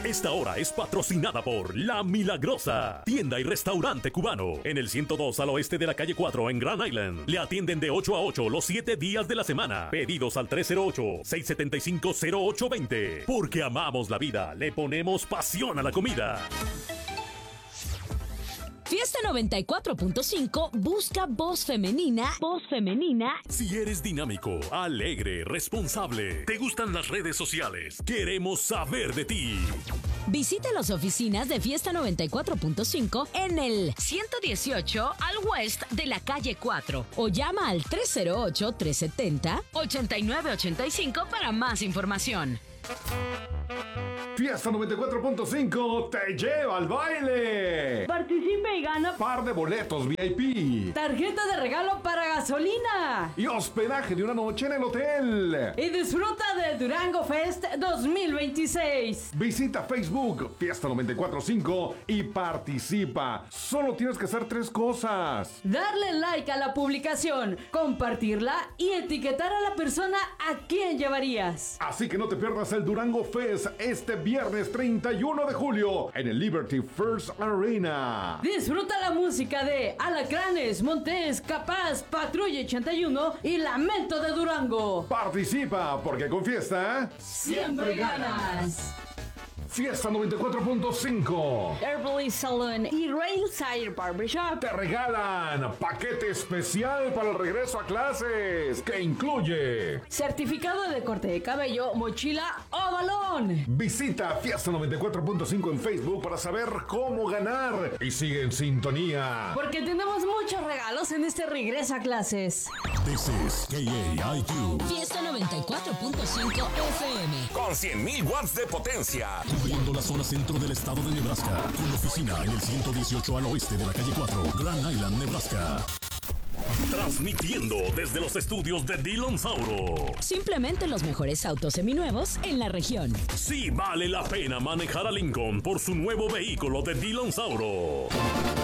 Esta hora es patrocinada por La Milagrosa, tienda y restaurante cubano, en el 102 al oeste de la calle 4 en Grand Island. Le atienden de 8 a 8 los 7 días de la semana. Pedidos al 308-675-0820. Porque amamos la vida, le ponemos pasión a la comida. Fiesta 94.5 busca voz femenina. Voz femenina. Si eres dinámico, alegre, responsable, te gustan las redes sociales, queremos saber de ti. Visita las oficinas de Fiesta 94.5 en el 118 al west de la calle 4 o llama al 308-370-8985 para más información. Fiesta 94.5 te lleva al baile. Participe y gana Par de boletos VIP. tarjeta de regalo para gasolina. Y hospedaje de una noche en el hotel. Y disfruta de Durango Fest 2026. Visita Facebook Fiesta 94.5 y participa. Solo tienes que hacer 3 cosas. Darle like a la publicación, compartirla y etiquetar a la persona a quien llevarías. Así que no te pierdas el Durango Fest este viernes 31 de julio en el Liberty First Arena. Disfruta la música de Alacranes, Montés, Capaz, Patrulla 81 y Lamento de Durango. Participa porque con Fiesta Siempre ganas. Fiesta 94.5 Herbally Salon y Railside Barbershop te regalan paquete especial para el regreso a clases que incluye certificado de corte de cabello, mochila o balón. Visita Fiesta 94.5 en Facebook para saber cómo ganar y sigue en sintonía Porque tenemos muchos regalos en este regreso a clases. This is KAIQ. Fiesta 94.5 FM. Con 100.000 watts de potencia. Cubriendo la zona centro del estado de Nebraska. Con oficina en el 118 al oeste de la calle 4, Grand Island, Nebraska. Transmitiendo desde los estudios de Dillon Sauro. Simplemente los mejores autos seminuevos en la región. Sí vale la pena manejar a Lincoln por su nuevo vehículo de Dillon Sauro.